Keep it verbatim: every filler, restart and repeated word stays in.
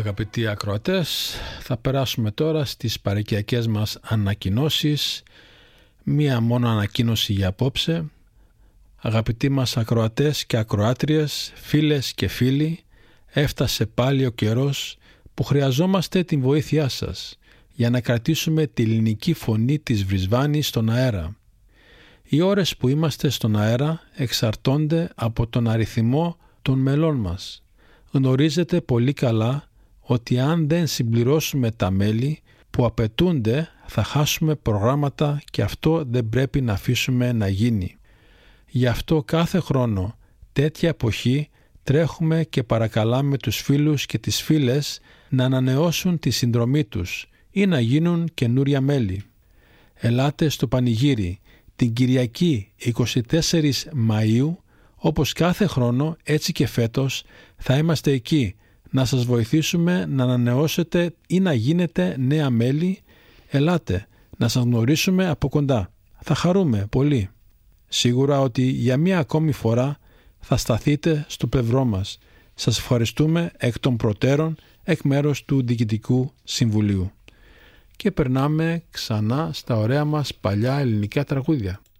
Αγαπητοί ακροατές, θα περάσουμε τώρα στις παροικιακές μας ανακοινώσεις. Μία μόνο ανακοίνωση για απόψε. Αγαπητοί μας ακροατές και ακροάτριες, φίλες και φίλοι, έφτασε πάλι ο καιρός που χρειαζόμαστε την βοήθειά σας για να κρατήσουμε τη ελληνική φωνή της Βρισβάνης στον αέρα. Οι ώρες που είμαστε στον αέρα εξαρτώνται από τον αριθμό των μελών μας. Γνωρίζετε πολύ καλά ότι αν δεν συμπληρώσουμε τα μέλη που απαιτούνται θα χάσουμε προγράμματα και αυτό δεν πρέπει να αφήσουμε να γίνει. Γι' αυτό κάθε χρόνο τέτοια εποχή τρέχουμε και παρακαλάμε τους φίλους και τις φίλες να ανανεώσουν τη συνδρομή τους ή να γίνουν καινούρια μέλη. Ελάτε στο πανηγύρι την Κυριακή εικοστή τέταρτη Μαΐου, όπως κάθε χρόνο έτσι και φέτος θα είμαστε εκεί να σας βοηθήσουμε να ανανεώσετε ή να γίνετε νέα μέλη. Ελάτε να σας γνωρίσουμε από κοντά. Θα χαρούμε πολύ. Σίγουρα ότι για μία ακόμη φορά θα σταθείτε στο πλευρό μας. Σας ευχαριστούμε εκ των προτέρων εκ μέρους του Διοικητικού Συμβουλίου. Και περνάμε ξανά στα ωραία μας παλιά ελληνικά τραγούδια.